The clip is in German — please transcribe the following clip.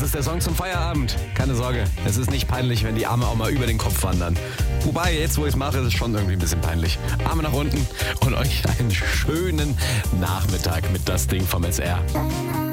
ist der Song zum Feierabend. Keine Sorge, es ist nicht peinlich, wenn die Arme auch mal über den Kopf wandern. Wobei, jetzt wo ich es mache, ist es schon irgendwie ein bisschen peinlich. Arme nach unten und euch einen schönen Nachmittag mit das Ding vom SR.